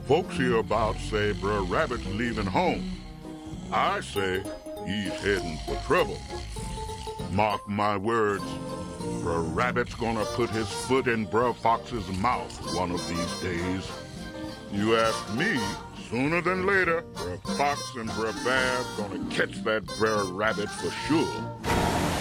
Folks hereabouts say Brer Rabbit's leaving home. I say he's heading for trouble. Mark my words, Brer Rabbit's gonna put his foot in Brer Fox's mouth one of these days. You ask me, sooner than later, Brer Fox and Brer Bear gonna catch that Brer Rabbit for sure.